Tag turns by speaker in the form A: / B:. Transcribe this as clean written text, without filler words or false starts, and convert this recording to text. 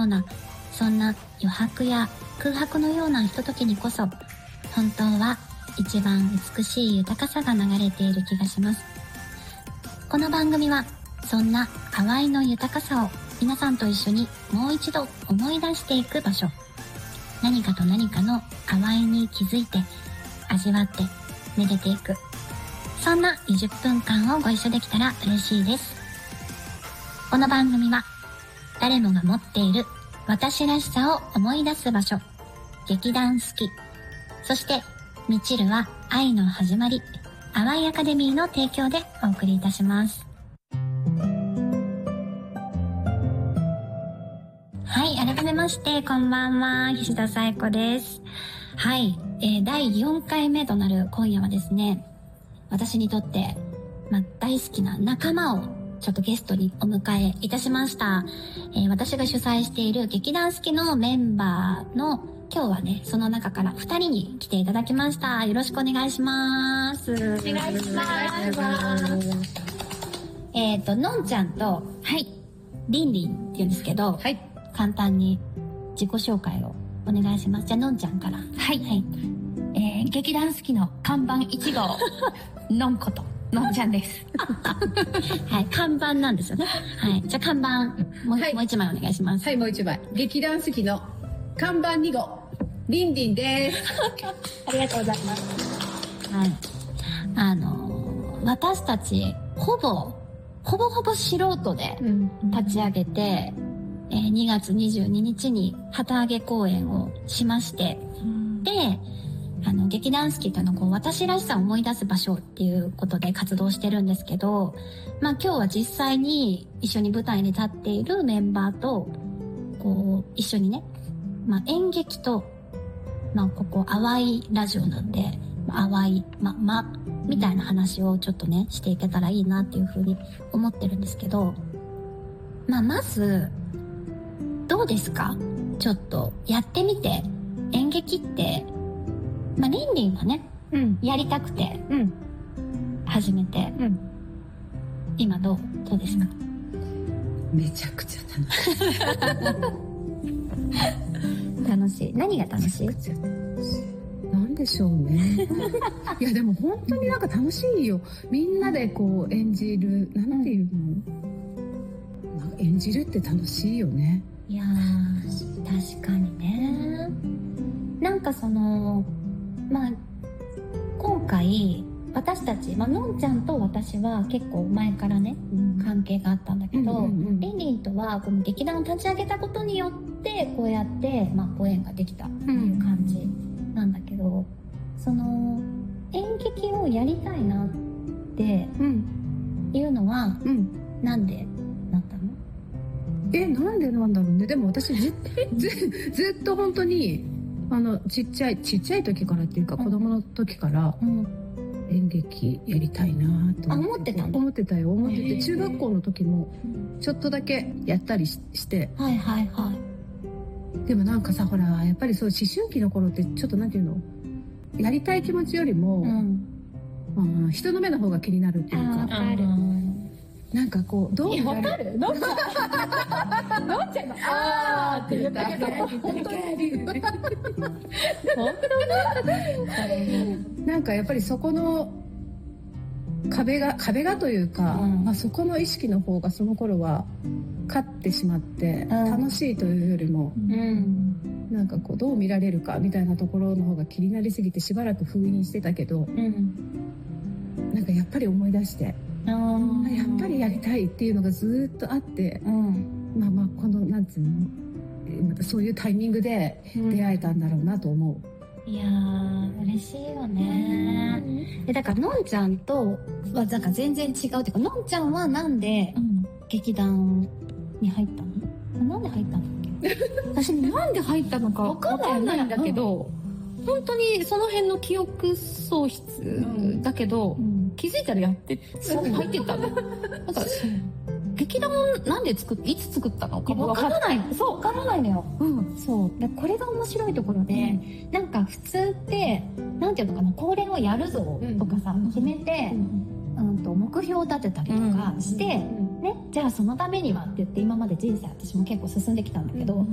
A: うな、そんな余白や空白のようなひとときにこそ、本当は一番美しい豊かさが流れている気がします。この番組はそんな淡いの豊かさを皆さんと一緒にもう一度思い出していく場所。何かと何かの淡いに気づいて、味わって、めでていく。そんな20分間をご一緒できたら嬉しいです。この番組は誰もが持っている私らしさを思い出す場所、劇団四季、そしてみちるは愛の始まり、淡いアカデミーの提供でお送りいたします。はい、改めましてこんばんは、菱田紗友子です。はい、第4回目となる今夜はですね、私にとって、大好きな仲間をちょっとゲストにお迎えいたしました。私が主催している劇団四季のメンバーの今日はね、その中から2人に来ていただきました。よろしくお願いします。お願いします。のんちゃんと、はい、りんりんって言うんですけど、はい、簡単に自己紹介をお願いします。じゃあのんちゃんから。
B: はい、はい。劇団四季の看板1号のんことのんちゃんです
A: はい、看板なんですよね。はい、じゃあ看板もう1枚お願いします。
C: はい、もう1枚。劇団四季の看板2号りんりんです
A: ありがとうございます。はい、私たちほぼ素人で立ち上げて、2月22日に旗揚げ公演をしまして、で、劇団四季というのは私らしさを思い出す場所っていうことで活動してるんですけど、今日は実際に一緒に舞台に立っているメンバーと一緒にね、演劇と、ここ淡いラジオなんで、淡いみたいな話をちょっとねしていけたらいいなっていうふうに思ってるんですけど、まずどうですか？ちょっとやってみて。演劇ってりんりんはね、やりたくて始めて、今どうですか？
C: めちゃくちゃ
A: 楽しい。何が楽しい？
C: なんでしょうねいやでも本当に楽しいよ。みんなで演じる、なんていうの、演じるって楽しいよね。
A: いやー、確かにね。今回私たち、のんちゃんと私は結構前からね、関係があったんだけど、りんりんとはこの劇団を立ち上げたことによってこうやって、ご縁ができたっていう感じなんだけど、演劇をやりたいなっていうのは、なんでなったの？
C: なんでなんだろうね。でも私ずっと本当にちっちゃい時からっていうか、子供の時から、演劇やりたいなと思ってた。思ってたよ。思ってて、中学校の時もちょっとだけやったりして、
A: はいはいはい。
C: でもさ、ほらやっぱりそう思春期の頃ってちょっとなんていうの、やりたい気持ちよりも、人の目の方が気になるっていうか、どう見られる？のんちゃんのあーって言ったけど、本当にやっぱりそこの壁がというか、そこの意識の方がその頃は勝ってしまって、楽しいというよりも、どう見られるかみたいなところの方が気になりすぎてしばらく封印してたけど、やっぱり思い出して、やっぱりやりたいっていうのがずっとあって、このなんつうの、またそういうタイミングで出会えたんだろうなと思う。
A: いやー、嬉しいよね。だからのんちゃんとは全然違うっていうか、のんちゃんはなんで劇団に入ったの？なんで入ったの？
B: 私なんで入ったのか分かんないんだけど、本当にその辺の記憶喪失だけど、気づいたらやって入ってたの。劇団なんでいつ作ったのか分からない。
A: そう、分からないのよ。そうで、これが面白いところで、普通ってなんていうのかな、これをやるぞとかさ、決めて、目標を立てたりとかして、ね、じゃあそのためにはって言って今まで人生私も結構進んできたんだけど、